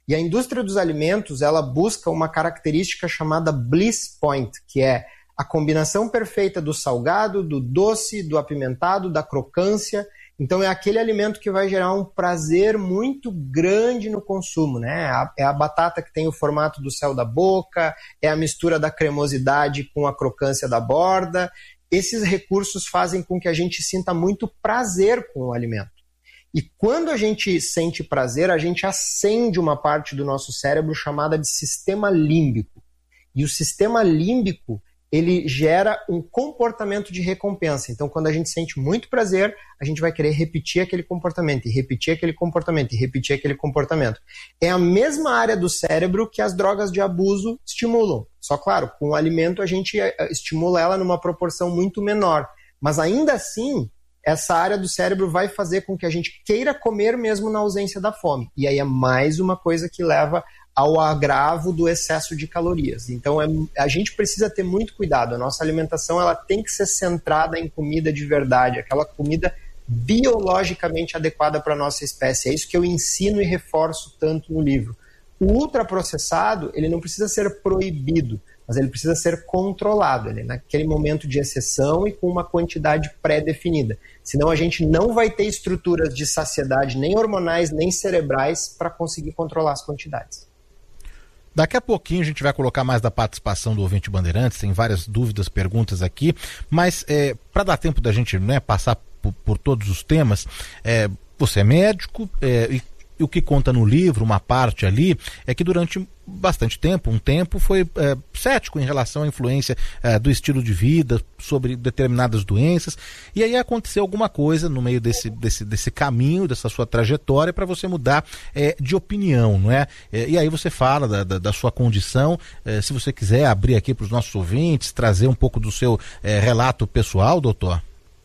E a indústria dos alimentos, ela busca uma característica chamada bliss point, que é a combinação perfeita do salgado, do doce, do apimentado, da crocância. Então é aquele alimento que vai gerar um prazer muito grande no consumo, né? É a batata que tem o formato do céu da boca, é a mistura da cremosidade com a crocância da borda. Esses recursos fazem com que a gente sinta muito prazer com o alimento. E quando a gente sente prazer, a gente acende uma parte do nosso cérebro chamada de sistema límbico. E o sistema límbico, ele gera um comportamento de recompensa. Então, quando a gente sente muito prazer, a gente vai querer repetir aquele comportamento, e repetir aquele comportamento, e repetir aquele comportamento. É a mesma área do cérebro que as drogas de abuso estimulam. Só, claro, com o alimento a gente estimula ela numa proporção muito menor. Mas ainda assim, essa área do cérebro vai fazer com que a gente queira comer mesmo na ausência da fome. E aí é mais uma coisa que leva ao agravo do excesso de calorias. Então é, a gente precisa ter muito cuidado. A nossa alimentação ela tem que ser centrada em comida de verdade, aquela comida biologicamente adequada para a nossa espécie. É isso que eu ensino e reforço tanto no livro. O ultraprocessado, ele não precisa ser proibido, mas ele precisa ser controlado, ele, naquele momento de exceção e com uma quantidade pré-definida. Senão a gente não vai ter estruturas de saciedade, nem hormonais, nem cerebrais, para conseguir controlar as quantidades. Daqui a pouquinho a gente vai colocar mais da participação do ouvinte Bandeirantes, tem várias dúvidas, perguntas aqui, mas é, para dar tempo da gente, né, passar por, por todos os temas, é, você é médico é, e E o que conta no livro, uma parte ali, é que durante bastante tempo, um tempo, foi é, cético em relação à influência é, do estilo de vida sobre determinadas doenças. E aí aconteceu alguma coisa no meio desse, desse, desse caminho, dessa sua trajetória, para você mudar é, de opinião, não é? é? E aí você fala da, da, da sua condição. É, se você quiser abrir aqui para os nossos ouvintes, trazer um pouco do seu é, relato pessoal, doutor.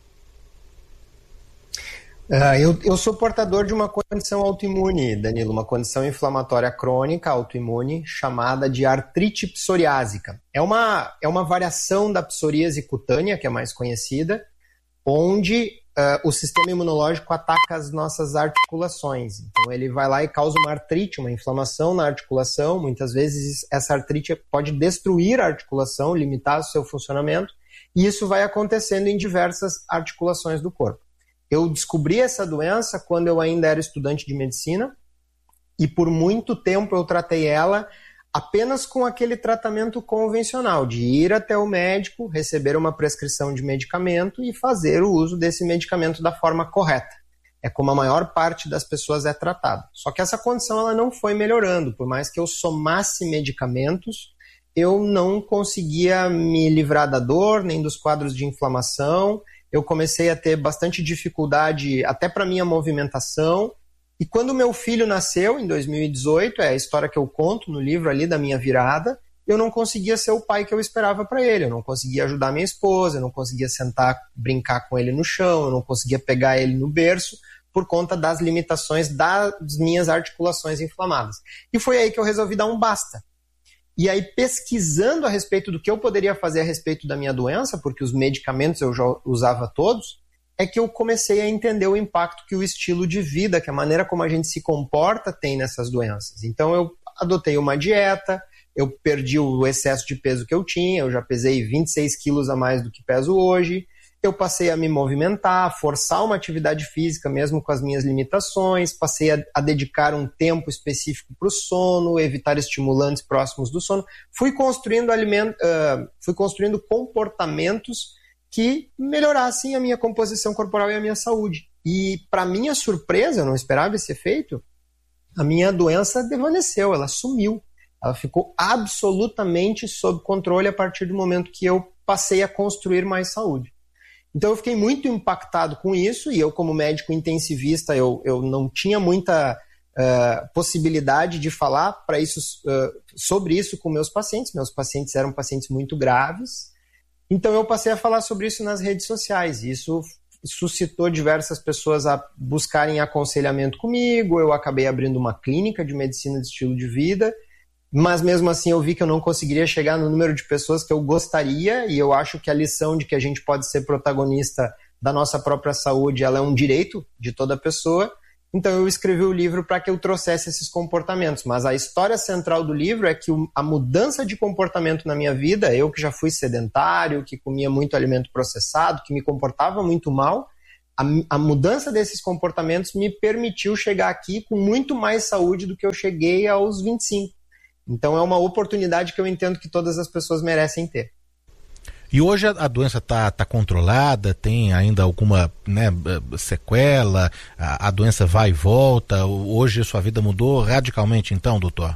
Uh, eu, eu sou portador de uma condição autoimune, Danilo, uma condição inflamatória crônica autoimune chamada de artrite psoriásica. É uma, é uma variação da psoríase cutânea, que é mais conhecida, onde uh, o sistema imunológico ataca as nossas articulações. Então ele vai lá e causa uma artrite, uma inflamação na articulação. Muitas vezes essa artrite pode destruir a articulação, limitar o seu funcionamento, e isso vai acontecendo em diversas articulações do corpo. Eu descobri essa doença quando eu ainda era estudante de medicina e por muito tempo eu tratei ela apenas com aquele tratamento convencional, de ir até o médico, receber uma prescrição de medicamento e fazer o uso desse medicamento da forma correta. É como a maior parte das pessoas é tratada. Só que essa condição ela não foi melhorando, por mais que eu somasse medicamentos, eu não conseguia me livrar da dor, nem dos quadros de inflamação. Eu comecei a ter bastante dificuldade até para minha movimentação. E quando meu filho nasceu, em dois mil e dezoito, é a história que eu conto no livro ali da minha virada, eu não conseguia ser o pai que eu esperava para ele. Eu não conseguia ajudar minha esposa, eu não conseguia sentar, brincar com ele no chão, eu não conseguia pegar ele no berço por conta das limitações das minhas articulações inflamadas. E foi aí que eu resolvi dar um basta. E aí, pesquisando a respeito do que eu poderia fazer a respeito da minha doença, porque os medicamentos eu já usava todos, é que eu comecei a entender o impacto que o estilo de vida, que a maneira como a gente se comporta tem nessas doenças. Então eu adotei uma dieta, eu perdi o excesso de peso que eu tinha, eu já pesei vinte e seis quilos a mais do que peso hoje, eu passei a me movimentar, forçar uma atividade física mesmo com as minhas limitações, passei a, a dedicar um tempo específico para o sono, evitar estimulantes próximos do sono. Fui construindo, aliment, uh, fui construindo comportamentos que melhorassem a minha composição corporal e a minha saúde. E, para minha surpresa, eu não esperava esse efeito, a minha doença desvaneceu, ela sumiu. Ela ficou absolutamente sob controle a partir do momento que eu passei a construir mais saúde. Então eu fiquei muito impactado com isso, e eu como médico intensivista, eu, eu não tinha muita uh, possibilidade de falar pra isso, uh, sobre isso com meus pacientes. Meus pacientes eram pacientes muito graves, então eu passei a falar sobre isso nas redes sociais, e isso suscitou diversas pessoas a buscarem aconselhamento comigo. Eu acabei abrindo uma clínica de medicina de estilo de vida, mas mesmo assim eu vi que eu não conseguiria chegar no número de pessoas que eu gostaria, e eu acho que a lição de que a gente pode ser protagonista da nossa própria saúde, ela é um direito de toda pessoa, então eu escrevi o livro para que eu trouxesse esses comportamentos. Mas a história central do livro é que a mudança de comportamento na minha vida, eu que já fui sedentário, que comia muito alimento processado, que me comportava muito mal, a, a mudança desses comportamentos me permitiu chegar aqui com muito mais saúde do que eu cheguei aos vinte e cinco. Então é uma oportunidade que eu entendo que todas as pessoas merecem ter. E hoje a, a doença está tá controlada? Tem ainda alguma, né, sequela? A, a doença vai e volta? Hoje a sua vida mudou radicalmente então, doutor?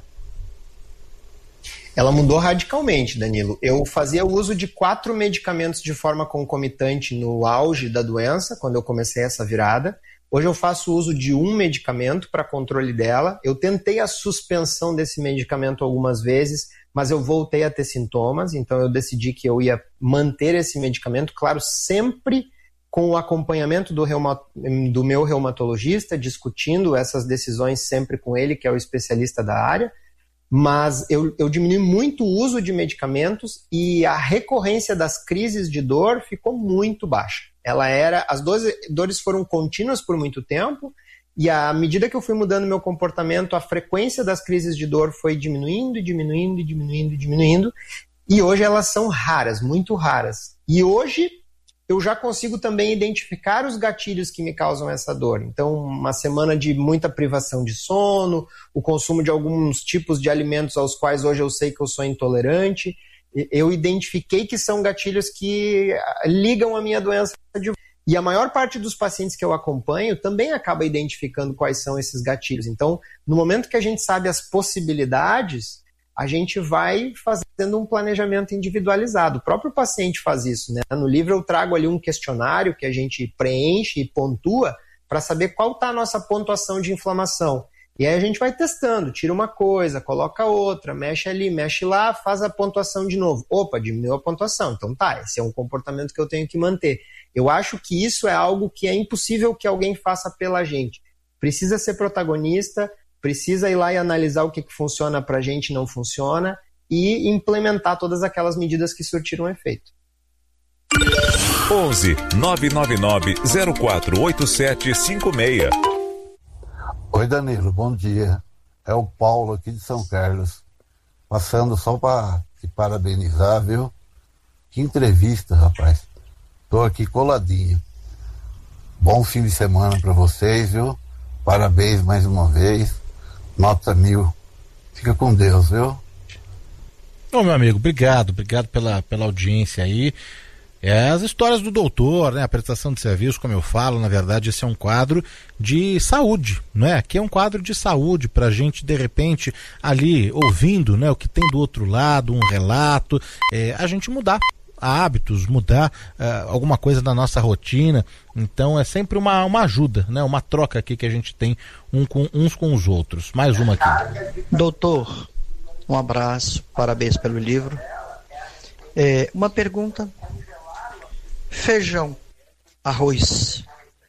Ela mudou radicalmente, Danilo. Eu fazia uso de quatro medicamentos de forma concomitante no auge da doença, quando eu comecei essa virada. Hoje eu faço uso de um medicamento para controle dela. Eu tentei a suspensão desse medicamento algumas vezes, mas eu voltei a ter sintomas, então eu decidi que eu ia manter esse medicamento, claro, sempre com o acompanhamento do, reuma, do meu reumatologista, discutindo essas decisões sempre com ele, que é o especialista da área, mas eu, eu diminui muito o uso de medicamentos e a recorrência das crises de dor ficou muito baixa. Ela era, as dores foram contínuas por muito tempo, e à medida que eu fui mudando meu comportamento, a frequência das crises de dor foi diminuindo, diminuindo, diminuindo, diminuindo, e hoje elas são raras, muito raras. E hoje eu já consigo também identificar os gatilhos que me causam essa dor. Então, uma semana de muita privação de sono, o consumo de alguns tipos de alimentos aos quais hoje eu sei que eu sou intolerante, eu identifiquei que são gatilhos que ligam a minha doença de... E a maior parte dos pacientes que eu acompanho também acaba identificando quais são esses gatilhos. Então, no momento que a gente sabe as possibilidades, a gente vai fazendo um planejamento individualizado. O próprio paciente faz isso, né? No livro eu trago ali um questionário que a gente preenche e pontua para saber qual está a nossa pontuação de inflamação. E aí a gente vai testando, tira uma coisa, coloca outra, mexe ali, mexe lá, faz a pontuação de novo. Opa, diminuiu a pontuação. Então tá, esse é um comportamento que eu tenho que manter. Eu acho que isso é algo que é impossível que alguém faça pela gente. Precisa ser protagonista, precisa ir lá e analisar o que, que funciona pra gente e não funciona e implementar todas aquelas medidas que surtiram efeito. onze nove nove nove zero quatro oito sete cinco seis. Oi, Danilo, bom dia. É o Paulo aqui de São Carlos. Passando só para te parabenizar, viu? Que entrevista, rapaz. Tô aqui coladinho. Bom fim de semana para vocês, viu? Parabéns mais uma vez. Nota mil. Fica com Deus, viu? Ô, meu amigo, obrigado. Obrigado pela, pela audiência aí. É, as histórias do doutor, né, a prestação de serviço, como eu falo, na verdade esse é um quadro de saúde, né? Aqui é um quadro de saúde para a gente, de repente, ali ouvindo, né, o que tem do outro lado, um relato, é, a gente mudar hábitos, mudar uh, alguma coisa da nossa rotina. Então é sempre uma, uma ajuda, né, uma troca aqui que a gente tem um com, uns com os outros. Mais uma aqui. Doutor, um abraço, parabéns pelo livro. É, uma pergunta. Feijão, arroz,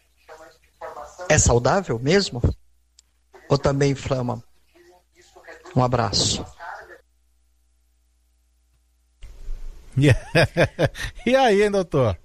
é saudável mesmo? Ou também inflama? Um abraço. E aí, hein, doutor?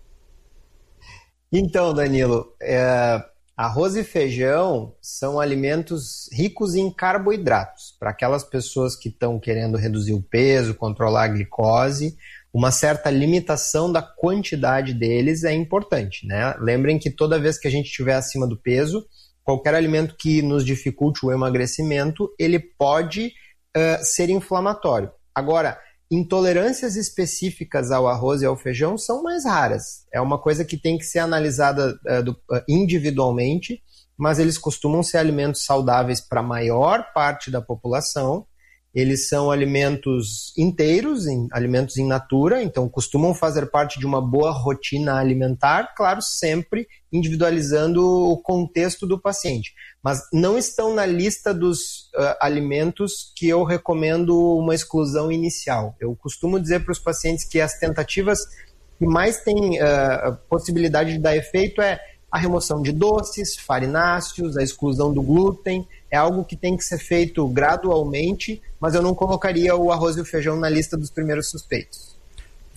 Então, Danilo, é, arroz e feijão são alimentos ricos em carboidratos. Para aquelas pessoas que estão querendo reduzir o peso, controlar a glicose, uma certa limitação da quantidade deles é importante, né? Lembrem que toda vez que a gente estiver acima do peso, qualquer alimento que nos dificulte o emagrecimento, ele pode uh, ser inflamatório. Agora, intolerâncias específicas ao arroz e ao feijão são mais raras. É uma coisa que tem que ser analisada uh, do, uh, individualmente, mas eles costumam ser alimentos saudáveis para a maior parte da população. Eles são alimentos inteiros, em, alimentos in natura, então costumam fazer parte de uma boa rotina alimentar, claro, sempre individualizando o contexto do paciente. Mas não estão na lista dos uh, alimentos que eu recomendo uma exclusão inicial. Eu costumo dizer para os pacientes que as tentativas que mais têm uh, possibilidade de dar efeito é a remoção de doces, farináceos, a exclusão do glúten. É algo que tem que ser feito gradualmente, mas eu não colocaria o arroz e o feijão na lista dos primeiros suspeitos.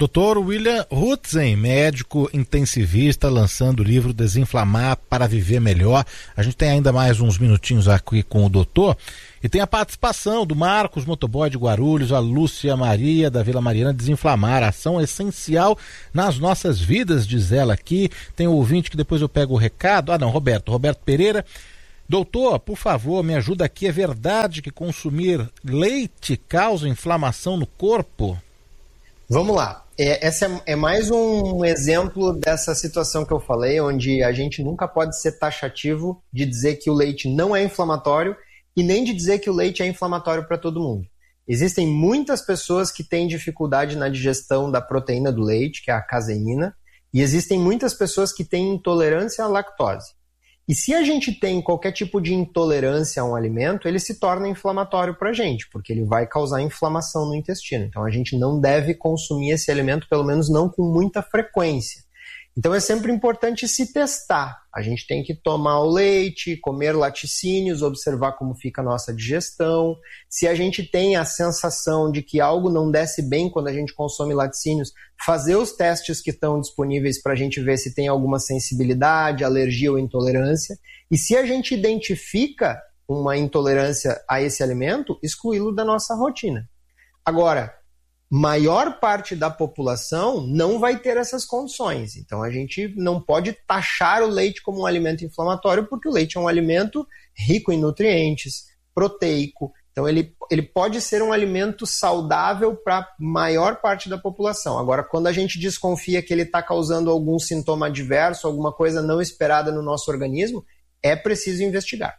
doutor William Hutzen, médico intensivista, lançando o livro Desinflamar para Viver Melhor. A gente tem ainda mais uns minutinhos aqui com o doutor. E tem a participação do Marcos, motoboy de Guarulhos, a Lúcia Maria, da Vila Mariana. Desinflamar, ação essencial nas nossas vidas, diz ela aqui. Tem um ouvinte que depois eu pego o recado. Ah, não, Roberto. Roberto Pereira. Doutor, por favor, me ajuda aqui. É verdade que consumir leite causa inflamação no corpo? Vamos lá. É, esse é, é mais um exemplo dessa situação que eu falei, onde a gente nunca pode ser taxativo de dizer que o leite não é inflamatório e nem de dizer que o leite é inflamatório para todo mundo. Existem muitas pessoas que têm dificuldade na digestão da proteína do leite, que é a caseína, e existem muitas pessoas que têm intolerância à lactose. E se a gente tem qualquer tipo de intolerância a um alimento, ele se torna inflamatório para a gente, porque ele vai causar inflamação no intestino. Então a gente não deve consumir esse alimento, pelo menos não com muita frequência. Então é sempre importante se testar. A gente tem que tomar o leite, comer laticínios, observar como fica a nossa digestão. Se a gente tem a sensação de que algo não desce bem quando a gente consome laticínios, fazer os testes que estão disponíveis para a gente ver se tem alguma sensibilidade, alergia ou intolerância. E se a gente identifica uma intolerância a esse alimento, excluí-lo da nossa rotina. Agora, maior parte da população não vai ter essas condições. Então a gente não pode taxar o leite como um alimento inflamatório, porque o leite é um alimento rico em nutrientes, proteico. Então ele, ele pode ser um alimento saudável para a maior parte da população. Agora, quando a gente desconfia que ele está causando algum sintoma adverso, alguma coisa não esperada no nosso organismo, é preciso investigar.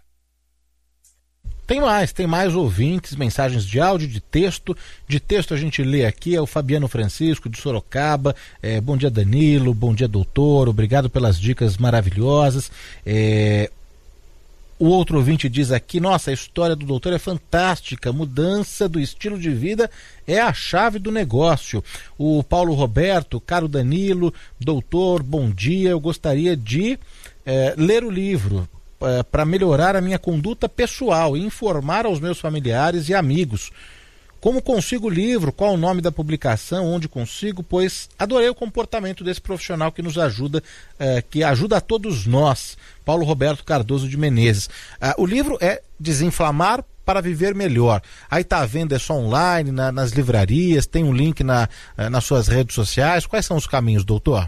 Tem mais, tem mais ouvintes, mensagens de áudio, de texto. De texto a gente lê aqui, é o Fabiano Francisco, de Sorocaba. É, bom dia, Danilo, bom dia, doutor, obrigado pelas dicas maravilhosas. É, o outro ouvinte diz aqui, nossa, a história do doutor é fantástica, mudança do estilo de vida é a chave do negócio. O Paulo Roberto, caro Danilo, doutor, bom dia, eu gostaria de é, ler o livro para melhorar a minha conduta pessoal e informar aos meus familiares e amigos. Como consigo o livro, qual o nome da publicação, onde consigo, pois adorei o comportamento desse profissional que nos ajuda, eh, que ajuda a todos nós. Paulo Roberto Cardoso de Menezes. Ah, o livro é Desinflamar para Viver Melhor. Aí está à venda, é só online, na, nas livrarias, tem um link na, nas suas redes sociais. Quais são os caminhos, doutor?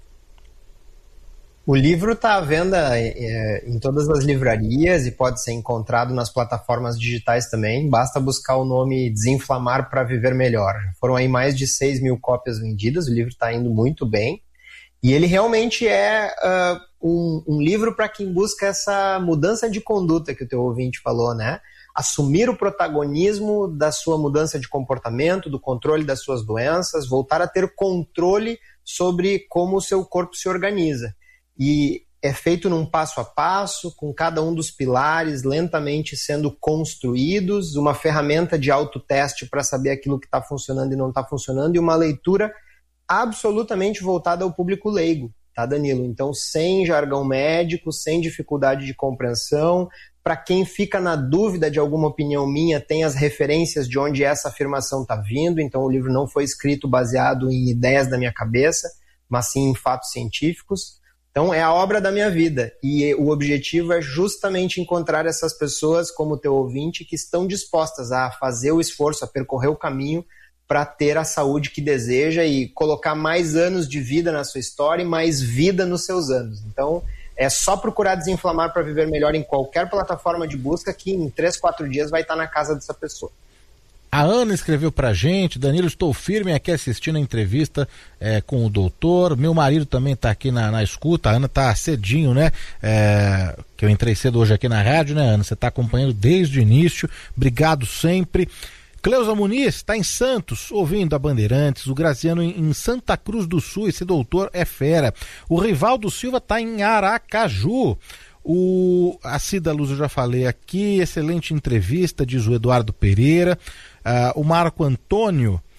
O livro está à venda é, em todas as livrarias e pode ser encontrado nas plataformas digitais também. Basta buscar o nome Desinflamar para Viver Melhor. Foram aí mais de seis mil cópias vendidas, o livro está indo muito bem. E ele realmente é uh, um, um livro para quem busca essa mudança de conduta que o teu ouvinte falou, né? Assumir o protagonismo da sua mudança de comportamento, do controle das suas doenças, voltar a ter controle sobre como o seu corpo se organiza. E é feito num passo a passo, com cada um dos pilares lentamente sendo construídos, uma ferramenta de autoteste para saber aquilo que está funcionando e não está funcionando, e uma leitura absolutamente voltada ao público leigo, tá, Danilo? Então, sem jargão médico, sem dificuldade de compreensão. Para quem fica na dúvida de alguma opinião minha, tem as referências de onde essa afirmação está vindo. Então, o livro não foi escrito baseado em ideias da minha cabeça, mas sim em fatos científicos. Então, é a obra da minha vida e o objetivo é justamente encontrar essas pessoas, como o teu ouvinte, que estão dispostas a fazer o esforço, a percorrer o caminho para ter a saúde que deseja e colocar mais anos de vida na sua história e mais vida nos seus anos. Então, é só procurar Desinflamar para Viver Melhor em qualquer plataforma de busca que em três, quatro dias vai estar na casa dessa pessoa. A Ana escreveu pra gente, Danilo, estou firme aqui assistindo a entrevista é, com o doutor, meu marido também tá aqui na, na escuta, a Ana tá cedinho, né, é, que eu entrei cedo hoje aqui na rádio, né, Ana, você tá acompanhando desde o início, obrigado sempre. Cleusa Muniz está em Santos, ouvindo a Bandeirantes, o Graziano em, em Santa Cruz do Sul, esse doutor é fera. O Rivaldo Silva está em Aracaju. O, a Cida Luz eu já falei aqui, excelente entrevista, diz o Eduardo Pereira. Uh, o Marco Antônio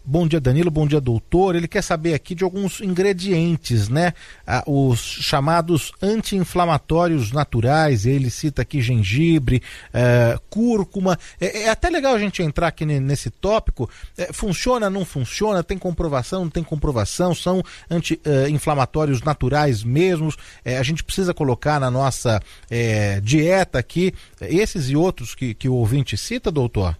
Bom dia, Danilo, bom dia, doutor. Ele quer saber aqui de alguns ingredientes, né? Ah, os chamados anti-inflamatórios naturais, ele cita aqui gengibre, eh, cúrcuma. É, é até legal a gente entrar aqui nesse tópico. É, funciona, não funciona? Tem comprovação, não tem comprovação? São anti-inflamatórios naturais mesmos? É, a gente precisa colocar na nossa é, dieta aqui esses e outros que, que o ouvinte cita, doutor?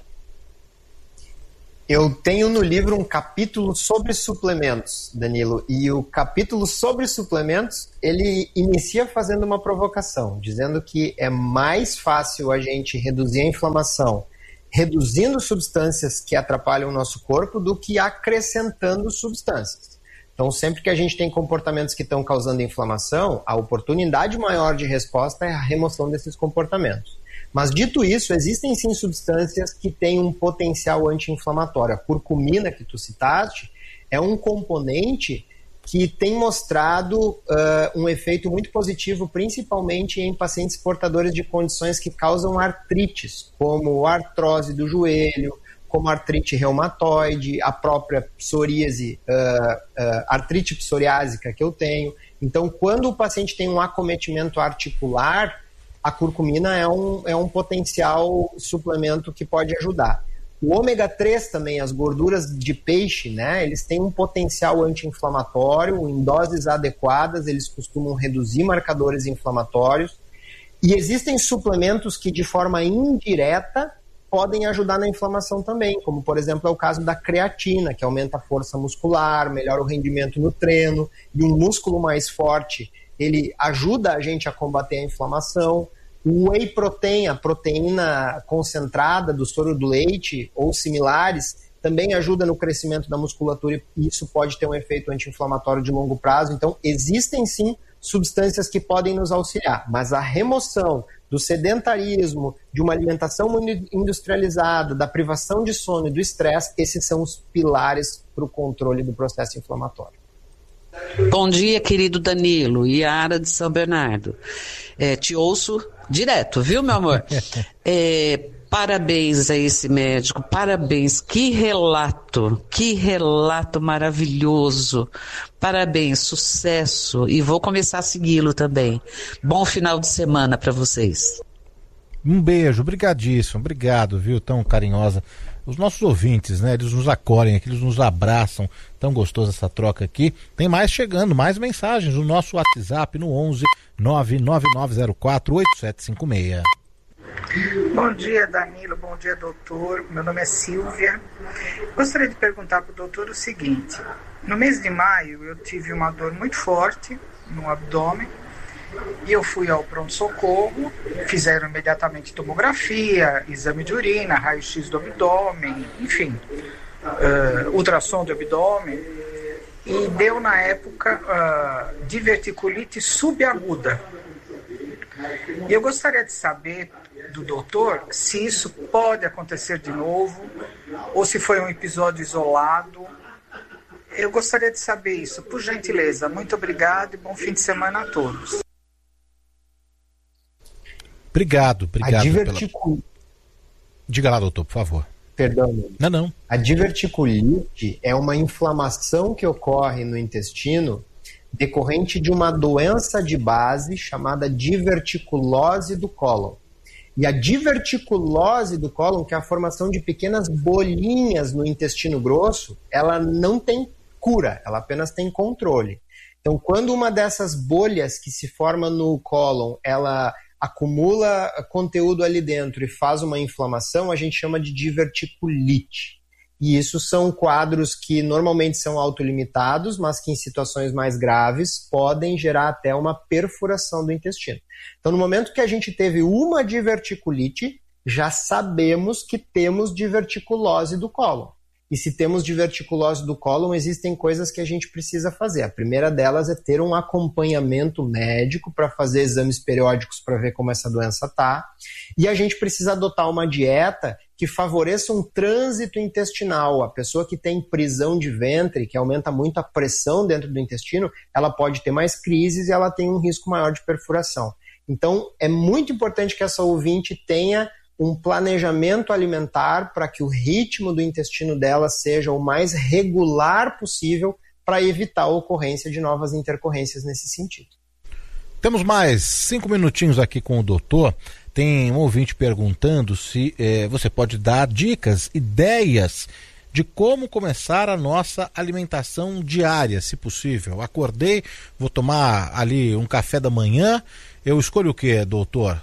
Eu tenho no livro um capítulo sobre suplementos, Danilo, e o capítulo sobre suplementos, ele inicia fazendo uma provocação, dizendo que é mais fácil a gente reduzir a inflamação reduzindo substâncias que atrapalham o nosso corpo do que acrescentando substâncias. Então, sempre que a gente tem comportamentos que estão causando inflamação, a oportunidade maior de resposta é a remoção desses comportamentos. Mas, dito isso, existem sim substâncias que têm um potencial anti-inflamatório. A curcumina, que tu citaste, é um componente que tem mostrado uh, um efeito muito positivo, principalmente em pacientes portadores de condições que causam artrites, como artrose do joelho, como artrite reumatoide, a própria psoríase, uh, uh, artrite psoriásica que eu tenho. Então, quando o paciente tem um acometimento articular, a curcumina é um, é um potencial suplemento que pode ajudar. O ômega três também, as gorduras de peixe, né, eles têm um potencial anti-inflamatório, em doses adequadas, eles costumam reduzir marcadores inflamatórios. E existem suplementos que, de forma indireta, podem ajudar na inflamação também, como, por exemplo, é o caso da creatina, que aumenta a força muscular, melhora o rendimento no treino, e um músculo mais forte, ele ajuda a gente a combater a inflamação. O whey protein, a proteína concentrada do soro do leite ou similares, também ajuda no crescimento da musculatura e isso pode ter um efeito anti-inflamatório de longo prazo. Então, existem sim substâncias que podem nos auxiliar, mas a remoção do sedentarismo, de uma alimentação industrializada, da privação de sono e do estresse, esses são os pilares para o controle do processo inflamatório. Bom dia, querido Danilo, Yara de São Bernardo. É, te ouço direto, viu, meu amor? É, parabéns a esse médico, parabéns, que relato, que relato maravilhoso. Parabéns, sucesso, e vou começar a segui-lo também. Bom final de semana para vocês. Um beijo, brigadíssimo, obrigado, viu, tão carinhosa. Os nossos ouvintes, né, eles nos acolhem aqui, eles nos abraçam, tão gostosa essa troca aqui. Tem mais chegando, mais mensagens no nosso WhatsApp no onze nove nove nove zero quatro oito sete cinco seis. Bom dia, Danilo, bom dia, doutor. Meu nome é Silvia. Gostaria de perguntar para o doutor o seguinte: no mês de maio eu tive uma dor muito forte no abdômen e eu fui ao pronto-socorro, fizeram imediatamente tomografia, exame de urina, raio-x do abdômen, enfim, uh, ultrassom do abdômen, e deu na época uh, diverticulite subaguda. E eu gostaria de saber do doutor se isso pode acontecer de novo ou se foi um episódio isolado. Eu gostaria de saber isso, por gentileza. Muito obrigado e bom fim de semana a todos. Obrigado, obrigado. A diverticul... pela... Diga lá, doutor, por favor. Perdão. Não, não. A diverticulite é uma inflamação que ocorre no intestino decorrente de uma doença de base chamada diverticulose do cólon. E a diverticulose do cólon, que é a formação de pequenas bolinhas no intestino grosso, ela não tem cura, ela apenas tem controle. Então, quando uma dessas bolhas que se forma no cólon, ela acumula conteúdo ali dentro e faz uma inflamação, a gente chama de diverticulite. E isso são quadros que normalmente são autolimitados, mas que em situações mais graves podem gerar até uma perfuração do intestino. Então, no momento que a gente teve uma diverticulite, já sabemos que temos diverticulose do cólon. E se temos diverticulose do cólon, existem coisas que a gente precisa fazer. A primeira delas é ter um acompanhamento médico para fazer exames periódicos para ver como essa doença está. E a gente precisa adotar uma dieta que favoreça um trânsito intestinal. A pessoa que tem prisão de ventre, que aumenta muito a pressão dentro do intestino, ela pode ter mais crises e ela tem um risco maior de perfuração. Então, é muito importante que essa ouvinte tenha um planejamento alimentar para que o ritmo do intestino dela seja o mais regular possível para evitar a ocorrência de novas intercorrências nesse sentido. Temos mais cinco minutinhos aqui com o doutor. Tem um ouvinte perguntando se eh, você pode dar dicas, ideias de como começar a nossa alimentação diária, se possível. Acordei, vou tomar ali um café da manhã, eu escolho o que, doutor?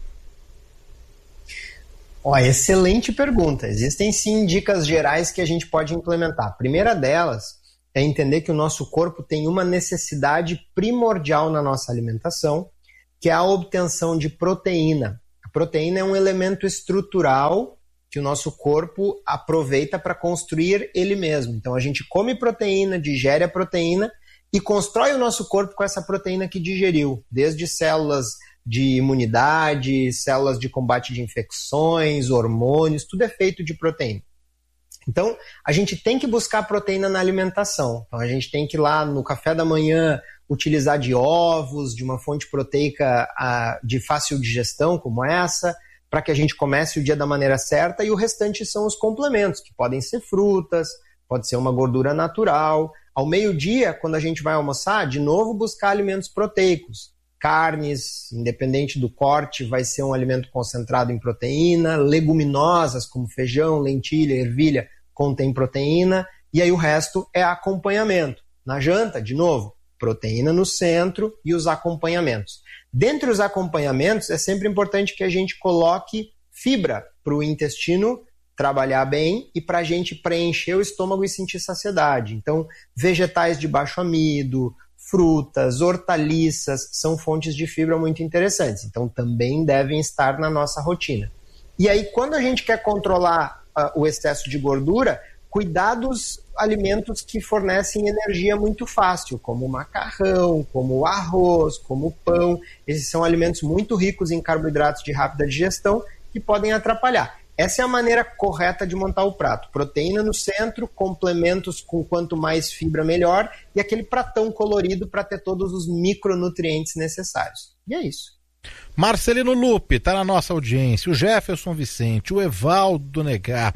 Ó, excelente pergunta. Existem sim dicas gerais que a gente pode implementar. A primeira delas é entender que o nosso corpo tem uma necessidade primordial na nossa alimentação, que é a obtenção de proteína. A proteína é um elemento estrutural que o nosso corpo aproveita para construir ele mesmo. Então a gente come proteína, digere a proteína e constrói o nosso corpo com essa proteína que digeriu, desde células de imunidade, células de combate de infecções, hormônios, tudo é feito de proteína. Então a gente tem que buscar proteína na alimentação. Então a gente tem que ir lá no café da manhã utilizar de ovos, de uma fonte proteica de fácil digestão como essa, para que a gente comece o dia da maneira certa, e o restante são os complementos, que podem ser frutas, pode ser uma gordura natural. Ao meio-dia, quando a gente vai almoçar, de novo buscar alimentos proteicos. Carnes, independente do corte, vai ser um alimento concentrado em proteína. Leguminosas, como feijão, lentilha, ervilha, contém proteína. E aí o resto é acompanhamento. Na janta, de novo, proteína no centro e os acompanhamentos. Dentre os acompanhamentos, é sempre importante que a gente coloque fibra para o intestino trabalhar bem e para a gente preencher o estômago e sentir saciedade. Então, vegetais de baixo amido, frutas, hortaliças são fontes de fibra muito interessantes. Então, também devem estar na nossa rotina. E aí, quando a gente quer controlar uh, o excesso de gordura, cuidar dos alimentos que fornecem energia muito fácil, como o macarrão, como o arroz, como o pão. Esses são alimentos muito ricos em carboidratos de rápida digestão que podem atrapalhar. Essa é a maneira correta de montar o prato. Proteína no centro, complementos com quanto mais fibra melhor, e aquele pratão colorido para ter todos os micronutrientes necessários. E é isso. Marcelino Lupe está na nossa audiência, o Jefferson Vicente, o Evaldo Negar,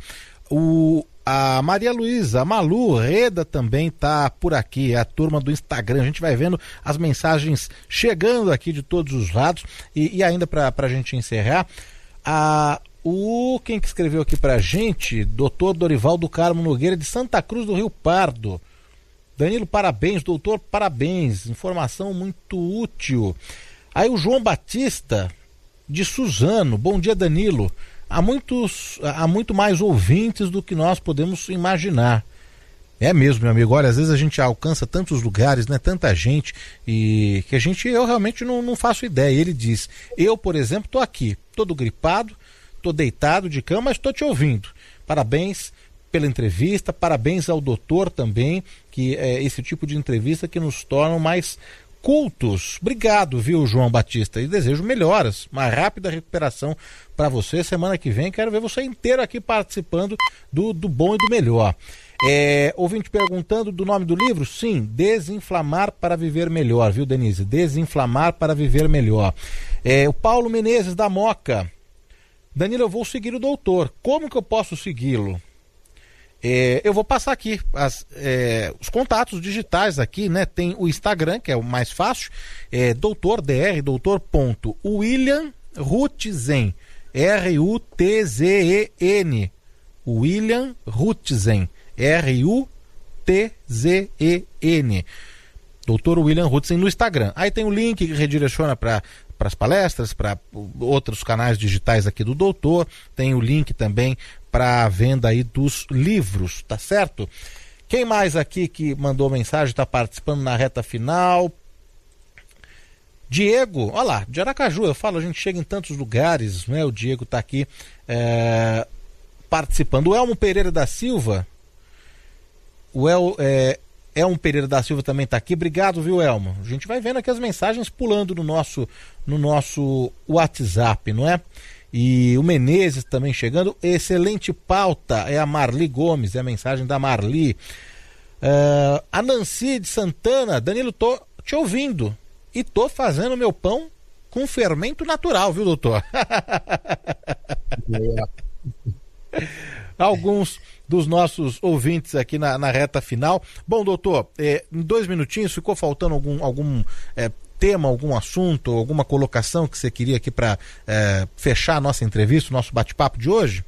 o a Maria Luísa, a Malu Reda também tá por aqui, é a turma do Instagram. A gente vai vendo as mensagens chegando aqui de todos os lados. E, e ainda para a gente encerrar, a, o, quem que escreveu aqui pra gente? doutor Dorival do Carmo Nogueira, de Santa Cruz do Rio Pardo. Danilo, parabéns, doutor, parabéns, informação muito útil. Aí o João Batista, de Suzano, bom dia, Danilo. Há, muitos, há muito mais ouvintes do que nós podemos imaginar. É mesmo, meu amigo. Olha, às vezes a gente alcança tantos lugares, né? Tanta gente, e que a gente, eu realmente não, não faço ideia. Ele diz, eu, por exemplo, estou aqui, todo gripado, estou deitado de cama, mas estou te ouvindo. Parabéns pela entrevista, parabéns ao doutor também, que é esse tipo de entrevista que nos torna mais cultos. Obrigado, viu, João Batista, e desejo melhoras, uma rápida recuperação para você. Semana que vem quero ver você inteiro aqui participando do, do bom e do melhor. É, ouvinte perguntando do nome do livro? Sim, Desinflamar para Viver Melhor, viu, Denise? Desinflamar para Viver Melhor. É, o Paulo Menezes da Moca. Danilo, eu vou seguir o doutor. Como que eu posso segui-lo? É, eu vou passar aqui as, é, os contatos digitais aqui, né? Tem o Instagram, que é o mais fácil, é doutor dr, doutor ponto William Rutzen, R U T Z E N, William Rutzen, R U T Z E N, doutor William Rutzen no Instagram. Aí tem o link que redireciona para para as palestras, para outros canais digitais aqui do doutor, tem o link também para a venda aí dos livros, tá certo? Quem mais aqui que mandou mensagem, está participando na reta final? Diego, olha lá, de Aracaju, eu falo, a gente chega em tantos lugares, né? O Diego está aqui é, participando. O Elmo Pereira da Silva, o El, é, Elmo Pereira da Silva também está aqui. Obrigado, viu, Elmo? A gente vai vendo aqui as mensagens pulando no nosso, no nosso WhatsApp, não é? E o Menezes também chegando. Excelente pauta, é a Marli Gomes, é a mensagem da Marli. Uh, a Nancy de Santana, Danilo, tô te ouvindo e tô fazendo meu pão com fermento natural, viu, doutor? Alguns dos nossos ouvintes aqui na, na reta final. Bom, doutor, é, em dois minutinhos, ficou faltando algum, algum é, tema, algum assunto, alguma colocação que você queria aqui para é, fechar a nossa entrevista, o nosso bate-papo de hoje?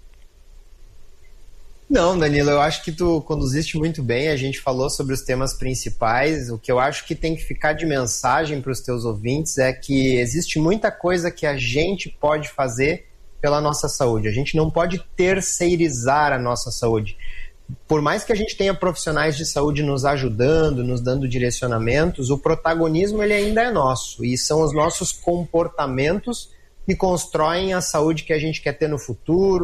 Não, Danilo, eu acho que tu conduziste muito bem, a gente falou sobre os temas principais. O que eu acho que tem que ficar de mensagem para os teus ouvintes é que existe muita coisa que a gente pode fazer pela nossa saúde. A gente não pode terceirizar a nossa saúde. Por mais que a gente tenha profissionais de saúde nos ajudando, nos dando direcionamentos, o protagonismo ele ainda é nosso, e são os nossos comportamentos que constroem a saúde que a gente quer ter no futuro,